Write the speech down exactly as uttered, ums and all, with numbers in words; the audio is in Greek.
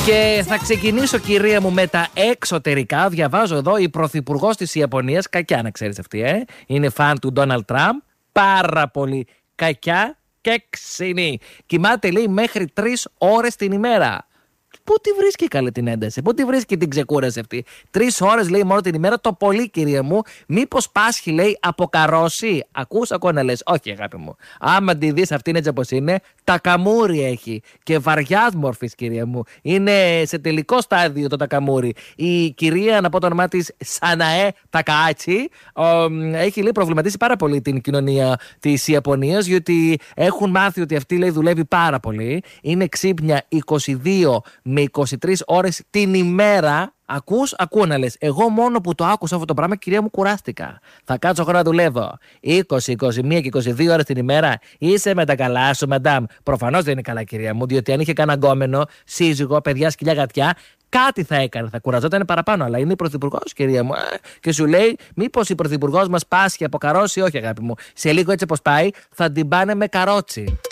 Και θα ξεκινήσω, κυρία μου, με τα εξωτερικά. Διαβάζω εδώ, η πρωθυπουργός της Ιαπωνίας, κακιά να ξέρεις αυτή, ε, είναι φαν του Ντόναλντ Τραμπ. Πάρα πολύ κακιά και ξινή. Κοιμάται, λέει, μέχρι τρεις ώρες την ημέρα. Πού τη βρίσκει καλή την ένταση, πού τη βρίσκει την ξεκούραση αυτή. Τρεις ώρες, λέει, μόνο την ημέρα, το πολύ, κυρία μου. Μήπως πάσχει, λέει, από καρόση. Ακούς ακόμα να λες, όχι, αγάπη μου. Άμα τη δεις αυτήν έτσι όπως είναι, τακαμούρι έχει. Και βαριάς μορφής, κυρία μου. Είναι σε τελικό στάδιο το τακαμούρι. Η κυρία, να πω το όνομά της, Σαναέ Τακάτσι, έχει, λέει, προβληματίσει πάρα πολύ την κοινωνία της Ιαπωνίας, διότι έχουν μάθει ότι αυτή, λέει, δουλεύει πάρα πολύ. Είναι ξύπνια είκοσι δύο με είκοσι τρεις ώρες την ημέρα. Ακούς, ακούω να λες. Εγώ μόνο που το άκουσα αυτό το πράγμα, κυρία μου, κουράστηκα. Θα κάτσω εγώ να δουλεύω είκοσι, είκοσι μία και είκοσι δύο ώρες την ημέρα. Είσαι με τα καλά σου, μαντάμ. Προφανώς δεν είναι καλά, κυρία μου, διότι αν είχε κανένα γκόμενο, σύζυγο, παιδιά, σκυλιά, γατιά, κάτι θα έκανε. Θα κουραζόταν παραπάνω. Αλλά είναι η πρωθυπουργός, κυρία μου. Ε, και σου λέει, μήπως η πρωθυπουργός μας πάσχει από καρότσι. Όχι, αγάπη μου. Σε λίγο έτσι όπως πάει, θα την πάνε με καρότσι.